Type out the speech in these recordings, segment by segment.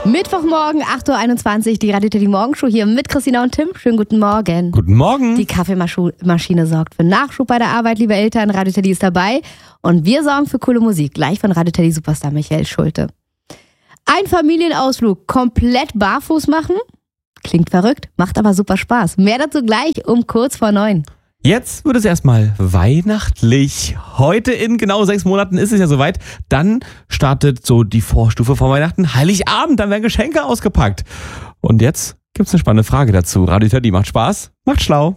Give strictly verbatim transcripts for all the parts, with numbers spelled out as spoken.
Mittwochmorgen, acht Uhr einundzwanzig, die Radio Teddy Morgenshow hier mit Christina und Tim. Schönen guten Morgen. Guten Morgen. Die Kaffeemaschine sorgt für Nachschub bei der Arbeit, liebe Eltern. Radio Teddy ist dabei. Und wir sorgen für coole Musik. Gleich von Radio Teddy Superstar Michael Schulte. Ein Familienausflug komplett barfuß machen? Klingt verrückt, macht aber super Spaß. Mehr dazu gleich um kurz vor neun. Jetzt wird es erstmal weihnachtlich. Heute in genau sechs Monaten ist es ja soweit. Dann startet so die Vorstufe vor Weihnachten. Heiligabend, dann werden Geschenke ausgepackt. Und jetzt gibt's eine spannende Frage dazu. Radio Teddy macht Spaß, macht schlau.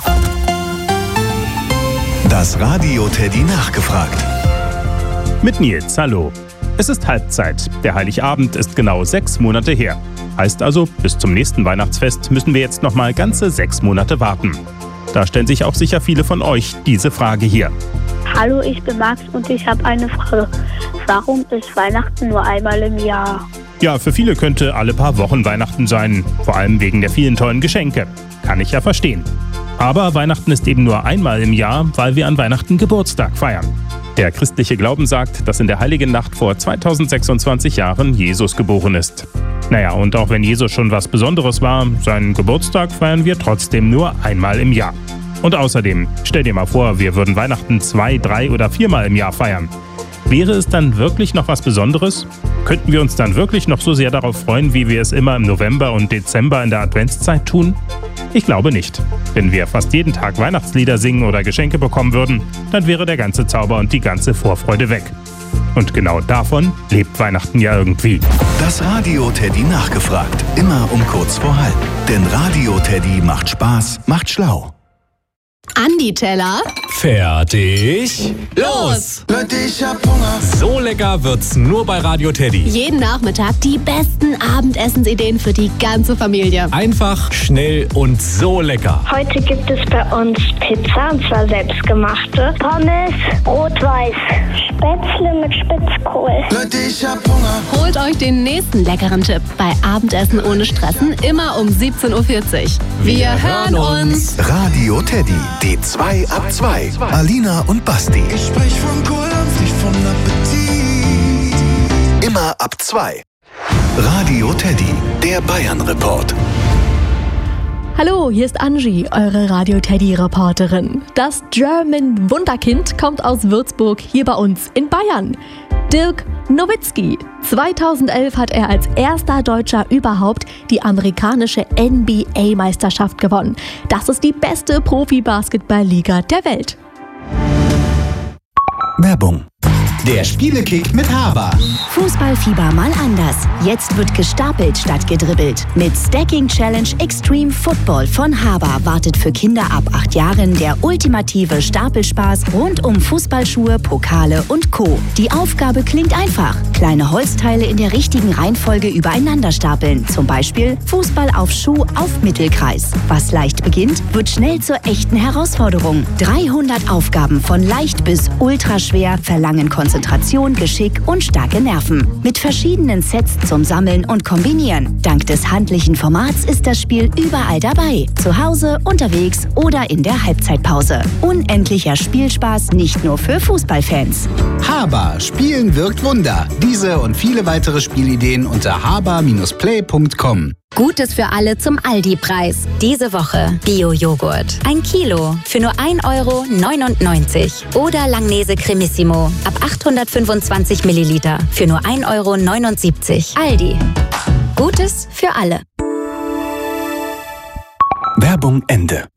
Das Radio Teddy nachgefragt. Mit Nils, hallo. Es ist Halbzeit. Der Heiligabend ist genau sechs Monate her. Heißt also, bis zum nächsten Weihnachtsfest müssen wir jetzt noch mal ganze sechs Monate warten. Da stellen sich auch sicher viele von euch diese Frage hier. Hallo, ich bin Max und ich habe eine Frage. Warum ist Weihnachten nur einmal im Jahr? Ja, für viele könnte alle paar Wochen Weihnachten sein. Vor allem wegen der vielen tollen Geschenke. Kann ich ja verstehen. Aber Weihnachten ist eben nur einmal im Jahr, weil wir an Weihnachten Geburtstag feiern. Der christliche Glauben sagt, dass in der heiligen Nacht vor zweitausendsechsundzwanzig Jahren Jesus geboren ist. Naja, und auch wenn Jesus schon was Besonderes war, seinen Geburtstag feiern wir trotzdem nur einmal im Jahr. Und außerdem, stell dir mal vor, wir würden Weihnachten zwei, drei oder viermal im Jahr feiern. Wäre es dann wirklich noch was Besonderes? Könnten wir uns dann wirklich noch so sehr darauf freuen, wie wir es immer im November und Dezember in der Adventszeit tun? Ich glaube nicht. Wenn wir fast jeden Tag Weihnachtslieder singen oder Geschenke bekommen würden, dann wäre der ganze Zauber und die ganze Vorfreude weg. Und genau davon lebt Weihnachten ja irgendwie. Das Radio Teddy nachgefragt. Immer um kurz vor halb. Denn Radio Teddy macht Spaß, macht schlau. Andi Teller. Fertig. Los! Leute, ich hab Hunger. So lecker wird's nur bei Radio Teddy. Jeden Nachmittag die besten Abendessensideen für die ganze Familie. Einfach, schnell und so lecker. Heute gibt es bei uns Pizza, und zwar selbstgemachte. Pommes, rot-weiß, Spätzle mit Spitzkohl. Leute, ich hab Hunger. Holt euch den nächsten leckeren Tipp bei Abendessen ohne Stressen, immer um siebzehn Uhr vierzig. Wir, Wir hören uns. Radio Teddy, die zwei ab zwei. Alina und Basti. Ich sprech von Kohl und nicht von Appetit. Immer ab zwei. Radio Teddy, der Bayern-Report. Hallo, hier ist Angie, eure Radio Teddy-Reporterin. Das German Wunderkind kommt aus Würzburg, hier bei uns in Bayern. Dirk Nowitzki. zweitausendelf hat er als erster Deutscher überhaupt die amerikanische N B A-Meisterschaft gewonnen. Das ist die beste Profi-Basketball-Liga der Welt. Werbung. Der Spielekick mit Haber. Fußballfieber mal anders. Jetzt wird gestapelt statt gedribbelt. Mit Stacking Challenge Extreme Football von Haber wartet für Kinder ab acht Jahren der ultimative Stapelspaß rund um Fußballschuhe, Pokale und Co. Die Aufgabe klingt einfach. Kleine Holzteile in der richtigen Reihenfolge übereinander stapeln. Zum Beispiel Fußball auf Schuh auf Mittelkreis. Was leicht beginnt, wird schnell zur echten Herausforderung. dreihundert Aufgaben von leicht bis ultraschwer verlangen Konzentration, Geschick und starke Nerven. Mit verschiedenen Sets zum Sammeln und Kombinieren. Dank des handlichen Formats ist das Spiel überall dabei. Zu Hause, unterwegs oder in der Halbzeitpause. Unendlicher Spielspaß nicht nur für Fußballfans. Haber. Spielen wirkt Wunder. Diese und viele weitere Spielideen unter haber Bindestrich play Punkt com. Gutes für alle zum Aldi-Preis. Diese Woche Bio-Joghurt. Ein Kilo für nur ein Euro neunundneunzig. Oder Langnese Cremissimo ab achthundertfünfundzwanzig Milliliter für nur ein Euro neunundsiebzig. Aldi. Gutes für alle. Werbung Ende.